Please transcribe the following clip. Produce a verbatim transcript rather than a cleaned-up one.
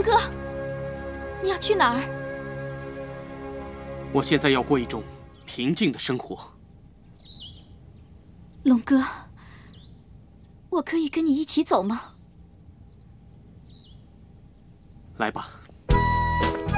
哥，你要去哪儿？ 我现在要过一种平静的生活。 龙哥，我可以跟你一起走吗？ 来吧。